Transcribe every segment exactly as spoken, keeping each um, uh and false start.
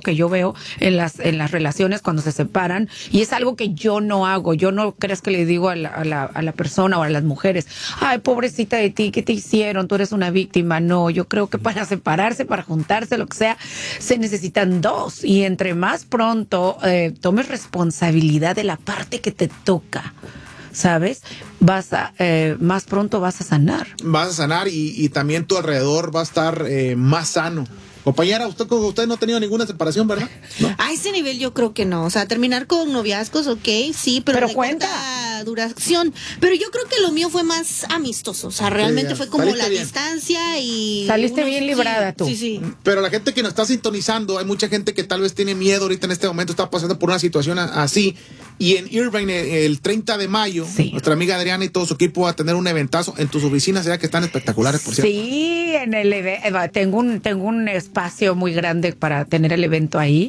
que yo veo en las en las relaciones cuando se separan, y es algo que yo no hago. Yo no crees que le digo a la, a la, a la persona o a las mujeres, ay, pobrecita de ti, ¿qué te hicieron? Tú eres una víctima. No, yo creo que para separarse, para juntarse, lo que sea, se necesitan dos, y entre más pronto eh, tomes responsabilidad de la parte que te toca, ¿sabes? Vas a, eh, más pronto vas a sanar. Vas a sanar y, y también tu alrededor va a estar eh, más sano. Compañera, usted, usted no ha tenido ninguna separación, ¿verdad? ¿No? A ese nivel yo creo que no. O sea, terminar con noviazgos, ok, sí, pero, Pero de cuenta. corta duración. Pero yo creo que lo mío fue más amistoso. O sea, realmente Sí, fue como saliste la bien. distancia y... Saliste uno- bien sí, librada tú. Sí, sí. Pero la gente que nos está sintonizando, hay mucha gente que tal vez tiene miedo ahorita en este momento, está pasando por una situación a- así. Y en Irvine, el treinta de mayo, Sí. nuestra amiga Adriana y todo su equipo va a tener un eventazo en tus oficinas, ya que están espectaculares, por cierto. Sí, en el eve- eh, tengo un tengo un espacio muy grande para tener el evento ahí,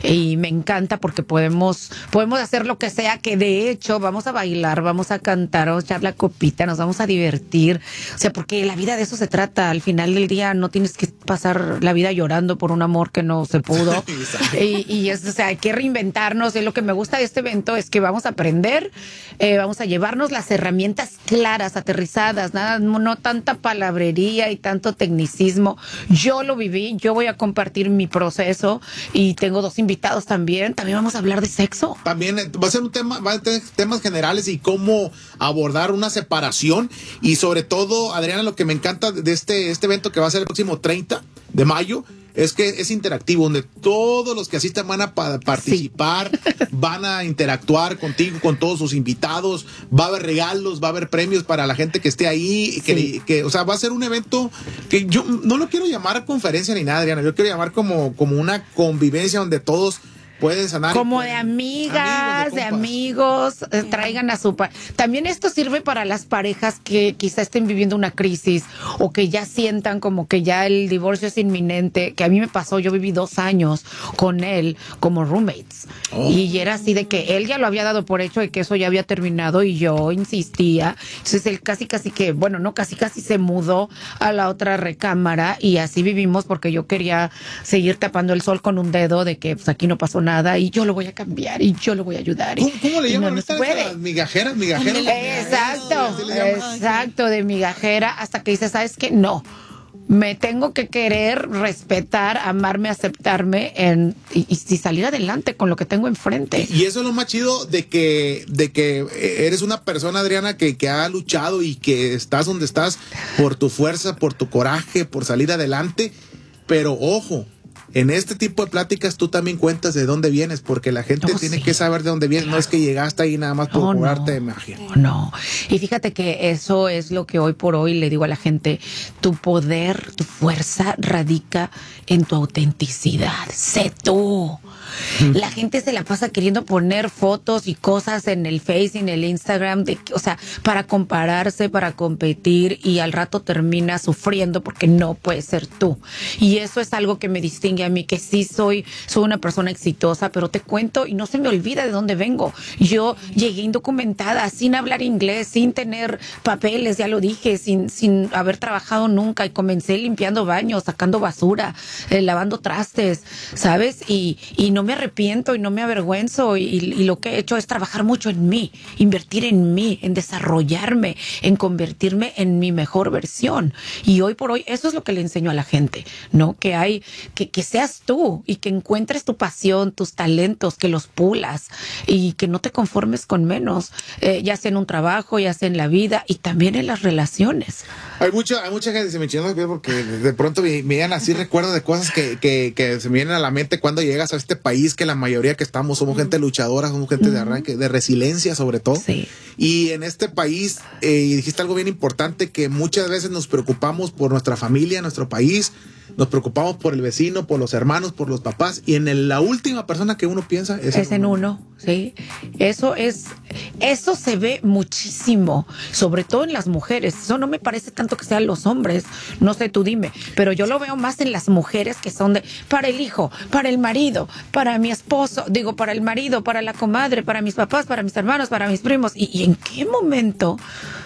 y me encanta porque podemos podemos hacer lo que sea, que de hecho vamos a bailar, vamos a cantar, vamos a echar la copita, nos vamos a divertir, o sea, porque la vida de eso se trata. Al final del día no tienes que pasar la vida llorando por un amor que no se pudo. y, y es, o sea, hay que reinventarnos, y lo que me gusta de este evento es que vamos a aprender, eh, vamos a llevarnos las herramientas claras, aterrizadas, nada, no, no tanta palabrería y tanto tecnicismo. Yo lo viví, yo voy a compartir mi proceso, y tengo dos invitados también. También vamos a hablar de sexo. También eh, va a ser un tema, va a tener temas generales y cómo abordar una separación. Y sobre todo, Adriana, lo que me encanta de este, este evento que va a ser el próximo treinta de mayo es que es interactivo, donde todos los que asistan van a pa- participar, sí. van a interactuar contigo, con todos sus invitados, va a haber regalos, va a haber premios para la gente que esté ahí, que, sí. que, o sea, va a ser un evento que yo no lo quiero llamar conferencia ni nada, Adriana, yo quiero llamar como, como una convivencia donde todos pueden sanar. Como pueden, de amigas, amigos, de, de amigos, eh, traigan a su... Pa- También esto sirve para las parejas que quizá estén viviendo una crisis, o que ya sientan como que ya el divorcio es inminente, que a mí me pasó. Yo viví dos años con él como roommates, oh. y era así de que él ya lo había dado por hecho de que eso ya había terminado, y yo insistía. Entonces él casi casi que, bueno, no casi casi se mudó a la otra recámara, y así vivimos porque yo quería seguir tapando el sol con un dedo de que pues aquí no pasó nada. Nada, y yo lo voy a cambiar, y yo lo voy a ayudar. ¿Cómo, cómo le llaman no estas las migajeras, migajeras? Exacto, exacto, de migajera, hasta que dices, ¿sabes qué? No, me tengo que querer, respetar, amarme, aceptarme, en, y, y salir adelante con lo que tengo enfrente. Y eso es lo más chido de que, de que eres una persona, Adriana, que, que ha luchado y que estás donde estás por tu fuerza, por tu coraje, por salir adelante. Pero ojo, en este tipo de pláticas tú también cuentas de dónde vienes, porque la gente oh, tiene sí. que saber de dónde vienes. Claro. No es que llegaste ahí nada más por oh, cobrarte no. magia. Oh, no. Y fíjate que eso es lo que hoy por hoy le digo a la gente: tu poder, tu fuerza radica en tu autenticidad. Sé tú. La gente se la pasa queriendo poner fotos y cosas en el Face y en el Instagram, de, o sea, para compararse, para competir, y al rato termina sufriendo porque no puedes ser tú. Y eso es algo que me distingue a mí, que sí soy, soy una persona exitosa, pero te cuento y no se me olvida de dónde vengo. Yo llegué indocumentada, sin hablar inglés, sin tener papeles, ya lo dije, sin, sin haber trabajado nunca, y comencé limpiando baños, sacando basura, eh, lavando trastes, ¿sabes? Y, y no me arrepiento y no me avergüenzo, y, y lo que he hecho es trabajar mucho en mí, invertir en mí, en desarrollarme, en convertirme en mi mejor versión. Y hoy por hoy eso es lo que le enseño a la gente, ¿no? Que hay, que, que seas tú, y que encuentres tu pasión, tus talentos, que los pulas, y que no te conformes con menos, eh, ya sea en un trabajo, ya sea en la vida, y también en las relaciones. Hay mucha, hay mucha gente, se me echó porque de pronto me, me llegan así recuerdos de cosas que, que, que se me vienen a la mente cuando llegas a este país, que la mayoría que estamos somos mm. gente luchadora, somos gente mm. de arranque, de resiliencia sobre todo. Sí. Y en este país, eh, dijiste algo bien importante, que muchas veces nos preocupamos por nuestra familia, nuestro país, nos preocupamos por el vecino, por los hermanos, por los papás, y en el, la última persona que uno piensa es, es en uno. uno, sí. Eso es, eso se ve muchísimo, sobre todo en las mujeres. Eso no me parece tanto que sean los hombres, no sé, tú dime, pero yo lo veo más en las mujeres, que son de, para el hijo, para el marido, para mi esposo, digo, para el marido, para la comadre, para mis papás, para mis hermanos, para mis primos. ¿Y, y en qué momento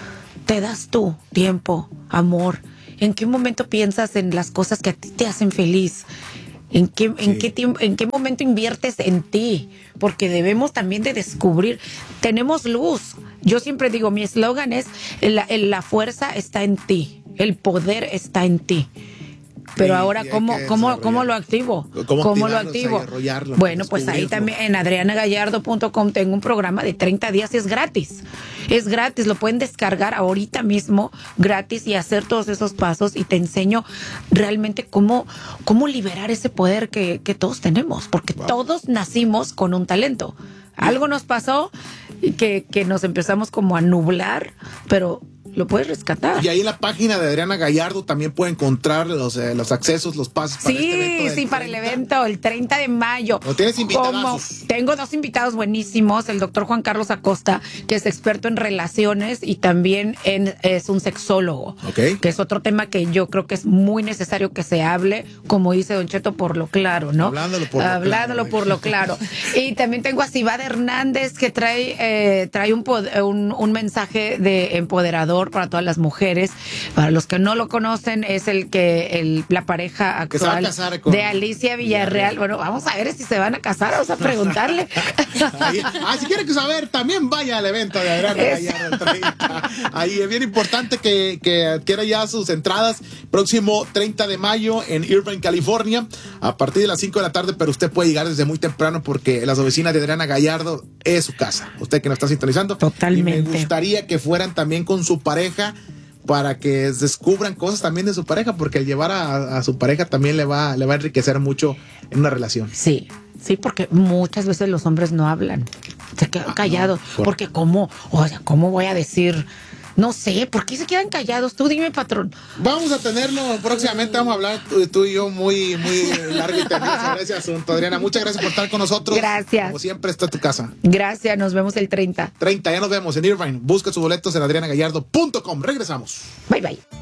te das tú tiempo, amor? ¿En qué momento piensas en las cosas que a ti te hacen feliz? ¿En qué, en, Sí. qué tiempo, ¿En qué momento inviertes en ti? Porque debemos también de descubrir. Tenemos luz. Yo siempre digo, mi eslogan es, la, la fuerza está en ti, el poder está en ti. Pero Sí, ahora, y hay ¿cómo, que cómo, desarrollar. ¿cómo lo activo? ¿Cómo ¿Cómo lo activarlo, activo? desarrollarlo, Bueno, pues ahí descubrirlo? también en adriana gallardo punto com tengo un programa de treinta días y es gratis. Es gratis, lo pueden descargar ahorita mismo gratis y hacer todos esos pasos y te enseño realmente cómo, cómo liberar ese poder que, que todos tenemos, porque Wow. todos nacimos con un talento. Algo nos pasó y que, que nos empezamos como a nublar, pero lo puedes rescatar. Y ahí en la página de Adriana Gallardo también puede encontrar los, eh, los accesos, los pasos para Sí, este evento. del sí, para el treinta. evento, el treinta de mayo. ¿O tienes invitadazos? Como tengo dos invitados buenísimos, el doctor Juan Carlos Acosta, que es experto en relaciones y también en, es un sexólogo, Ok. que es otro tema que yo creo que es muy necesario que se hable, como dice Don Cheto, por lo claro, ¿no? Hablándolo por lo Hablándolo claro. por lo claro. Y también tengo a Cibad Hernández, que trae, eh, trae un, pod- un, un mensaje de empoderador para todas las mujeres. Para los que no lo conocen, es el que el, la pareja Que se va a actual casar con de Alicia Villarreal. Villarreal. Bueno, vamos a ver si se van a casar, vamos a preguntarle. Ahí, ah, si quieren saber, también vaya al evento de Adriana Eso. Gallardo treinta. Ahí es bien importante que, que adquiera ya sus entradas. Próximo treinta de mayo en Irvine, California, a partir de las cinco de la tarde, pero usted puede llegar desde muy temprano porque las oficinas de Adriana Gallardo es su casa. Usted que nos está sintonizando. Totalmente. Y me gustaría que fueran también con su pareja, para que descubran cosas también de su pareja, porque el llevar a, a su pareja también le va, le va a enriquecer mucho en una relación. Sí, sí, porque muchas veces los hombres no hablan, se quedan Ah, callados, no, por- porque cómo, o sea, ¿cómo voy a decir? No sé, ¿por qué se quedan callados? Tú dime, patrón. Vamos a tenerlo próximamente, vamos a hablar tú, tú y yo muy, muy largo y tendido sobre ese asunto. Adriana, muchas gracias por estar con nosotros. Gracias. Como siempre, está tu casa. Gracias, nos vemos el treinta. treinta, ya nos vemos en Irvine. Busca sus boletos en adriana gallardo punto com. Regresamos. Bye, bye.